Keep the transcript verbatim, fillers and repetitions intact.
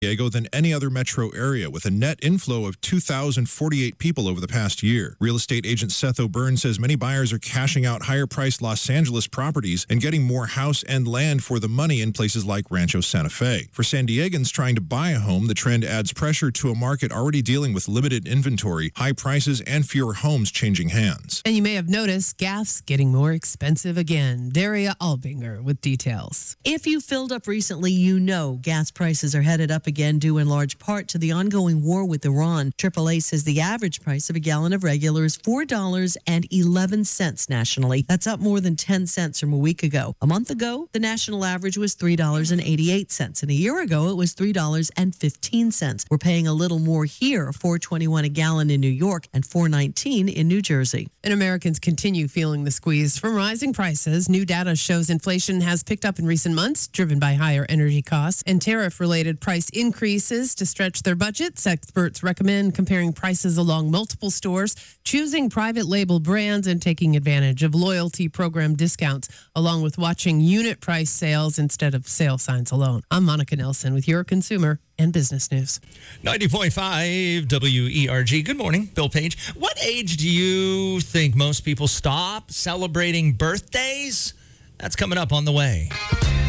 Diego than any other metro area, with a net inflow of two thousand forty-eight people over the past year. Real estate agent Seth O'Byrne says many buyers are cashing out higher-priced Los Angeles properties and getting more house and land for the money in places like Rancho Santa Fe. For San Diegans trying to buy a home, the trend adds pressure to a market already dealing with limited inventory, high prices, and fewer homes changing hands. And you may have noticed gas getting more expensive again. Daria Albinger with details. If you filled up recently, you know gas prices are headed up again, due in large part to the ongoing war with Iran. triple A says the average price of a gallon of regular is four dollars and eleven cents nationally. That's up more than ten cents from a week ago. A month ago, the national average was three dollars and eighty-eight cents, and a year ago, it was three dollars and fifteen cents. We're paying a little more here, four dollars and twenty-one cents a gallon in New York and four dollars and nineteen cents in New Jersey. And Americans continue feeling the squeeze from rising prices. New data shows inflation has picked up in recent months, driven by higher energy costs and tariff-related price increases. To stretch their budgets, experts recommend comparing prices along multiple stores, choosing private label brands, and taking advantage of loyalty program discounts, along with watching unit price sales instead of sale signs alone. I'm Monica Nelson with your Consumer and Business News. ninety point five W E R G. Good morning, Bill Page. What age do you think most people stop celebrating birthdays? That's coming up on the way.